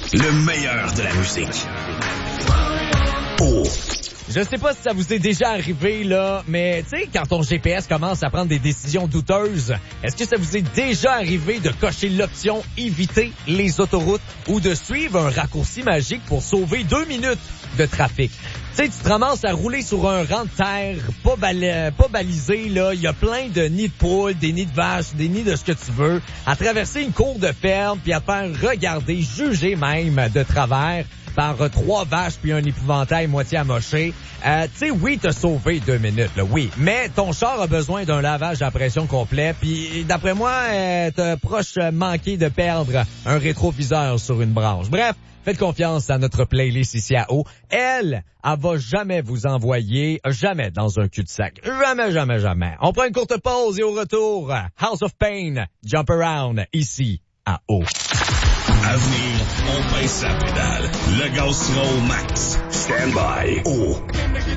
Le meilleur de la musique. Oh. Je sais pas si ça vous est déjà arrivé, là, mais tu sais, quand ton GPS commence à prendre des décisions douteuses, est-ce que ça vous est déjà arrivé de cocher l'option « Éviter les autoroutes » ou de suivre un raccourci magique pour sauver 2 minutes de trafic? Tu sais, tu te ramasses à rouler sur un rang de terre pas balisé, là. Il y a plein de nids de poules, des nids de vaches, des nids de ce que tu veux, à traverser une cour de ferme, puis à te faire regarder, juger même de travers par 3 vaches puis un épouvantail moitié amoché. Tu sais, oui, t'as sauvé 2 minutes, là, oui. Mais ton char a besoin d'un lavage à pression complet, puis d'après moi, t'as proche manqué de perdre un rétroviseur sur une branche. Bref, faites confiance à notre playlist ici à eau. Elle va jamais vous envoyer, jamais dans un cul-de-sac. Jamais, jamais, jamais. On prend une courte pause et au retour, House of Pain, Jump Around, ici à eau. À venir, on baisse la pédale. Le gaz sera au max. Stand by. Oh.